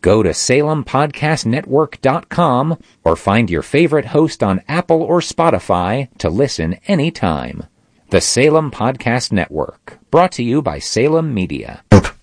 Go to SalemPodcastNetwork.com or find your favorite host on Apple or Spotify to listen anytime. The Salem Podcast Network, brought to you by Salem Media.